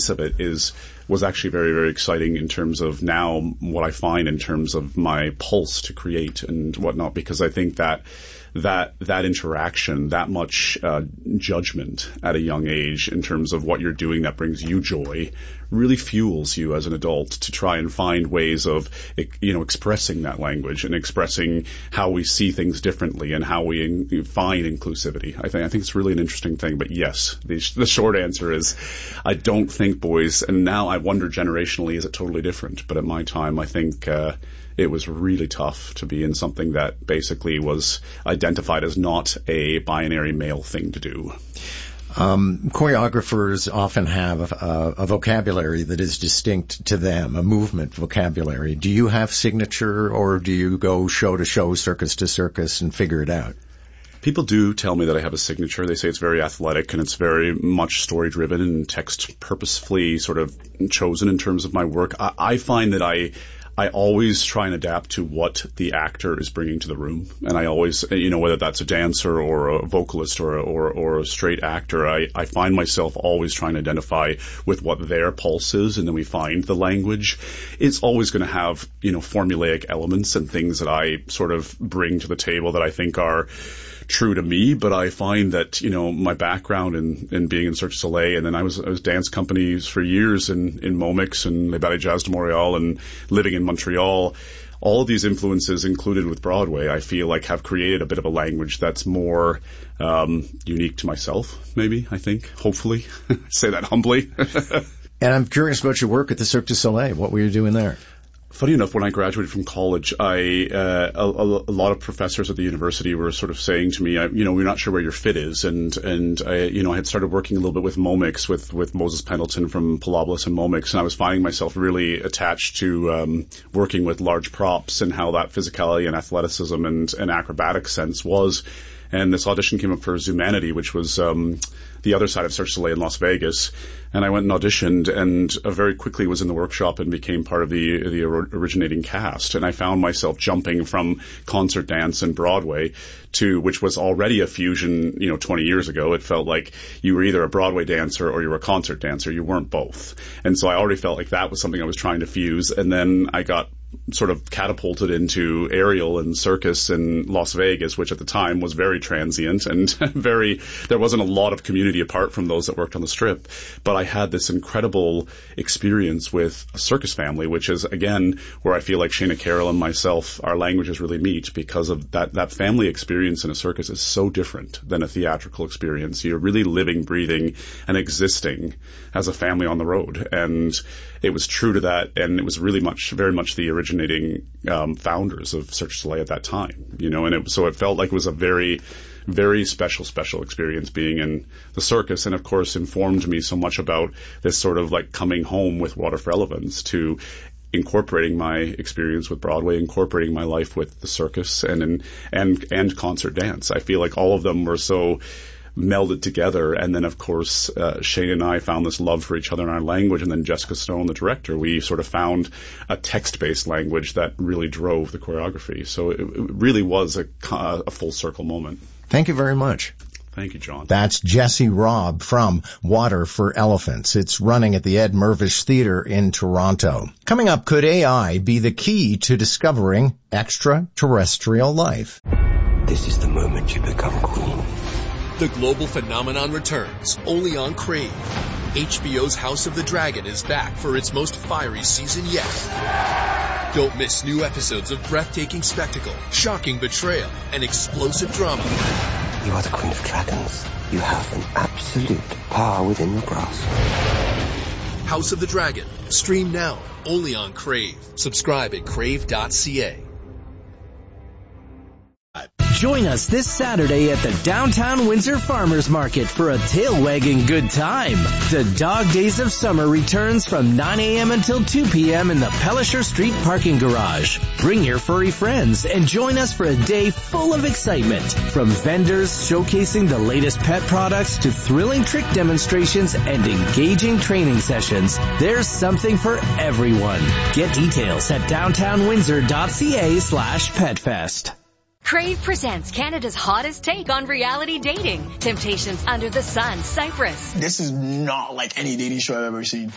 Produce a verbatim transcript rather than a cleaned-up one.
piece of it is was actually very, very exciting in terms of now what I find in terms of my pulse to create and whatnot, because I think that that that interaction, that much uh, judgment at a young age in terms of what you're doing that brings you joy, really fuels you as an adult to try and find ways of, you know, expressing that language and expressing how we see things differently and how we in, find inclusivity. I think I think it's really an interesting thing. But yes, the, the short answer is I don't think boys, and now I wonder generationally, is it totally different? But at my time, I think uh, it was really tough to be in something that basically was identified as not a binary male thing to do. Um, choreographers often have a, a vocabulary that is distinct to them, a movement vocabulary. Do you have signature, or do you go show to show, circus to circus, and figure it out? People do tell me that I have a signature. They say it's very athletic and it's very much story-driven and text purposefully sort of chosen in terms of my work. I, I find that I... I always try and adapt to what the actor is bringing to the room. And I always, you know, whether that's a dancer or a vocalist or a, or, or a straight actor, I, I find myself always trying to identify with what their pulse is, and then we find the language. It's always going to have, you know, formulaic elements and things that I sort of bring to the table that I think are true to me, but I find that, you know, my background in, in being in Cirque du Soleil, and then I was, I was dance companies for years in, in Momix and Le Ballet Jazz de Montréal and living in Montreal. All of these influences included with Broadway, I feel like have created a bit of a language that's more um, unique to myself, maybe, I think, hopefully. Say that humbly. And I'm curious about your work at the Cirque du Soleil. What were you doing there? Funny enough, when I graduated from college, I uh, a, a lot of professors at the university were sort of saying to me, I, you know, we're not sure where your fit is, and and I, you know, I had started working a little bit with Momix, with with Moses Pendleton from Palablas and Momix, and I was finding myself really attached to um, working with large props and how that physicality and athleticism and, and acrobatic sense was. And this audition came up for Zumanity, which was um, the other side of Cirque du Soleil in Las Vegas. And I went and auditioned, and uh, very quickly was in the workshop and became part of the the originating cast. And I found myself jumping from concert dance and Broadway to, which was already a fusion, you know, twenty years ago. It felt like you were either a Broadway dancer or you were a concert dancer. You weren't both. And so I already felt like that was something I was trying to fuse. And then I got sort of catapulted into aerial and circus in Las Vegas, which at the time was very transient and very, there wasn't a lot of community apart from those that worked on the strip. But I had this incredible experience with a circus family, which is, again, where I feel like Shayna Carroll and myself, our languages really meet, because of that, that family experience in a circus is so different than a theatrical experience. You're really living, breathing, and existing as a family on the road. And it was true to that, and it was really much, very much the originating um, founders of Cirque du Soleil at that time, you know, and it, so it felt like it was a very, very special, special experience being in the circus, and of course informed me so much about this sort of like coming home with Water for Elephants to incorporating my experience with Broadway, incorporating my life with the circus and and and, and concert dance. I feel like all of them were so melded together. And then, of course, uh, Shane and I found this love for each other in our language. And then Jessica Stone, the director, we sort of found a text-based language that really drove the choreography. So it, it really was a, a full circle moment. Thank you very much. Thank you, John. That's Jesse Robb from Water for Elephants. It's running at the Ed Mirvish Theatre in Toronto. Coming up, could A I be the key to discovering extraterrestrial life? This is the moment you become queen. The global phenomenon returns, only on Crave. H B O's House of the Dragon is back for its most fiery season yet. Don't miss new episodes of breathtaking spectacle, shocking betrayal, and explosive drama. You are the Queen of Dragons. You have an absolute power within your grasp. House of the Dragon. Stream now, only on Crave. Subscribe at crave dot c a. Join us this Saturday at the Downtown Windsor Farmers Market for a tail-wagging good time. The Dog Days of Summer returns from nine a.m. until two p.m. in the Pelisher Street parking garage. Bring your furry friends and join us for a day full of excitement. From vendors showcasing the latest pet products to thrilling trick demonstrations and engaging training sessions, there's something for everyone. Get details at downtown windsor dot c a slash petfest. Crave presents Canada's hottest take on reality dating. Temptations Under the Sun, Cyprus. This is not like any dating show I've ever seen.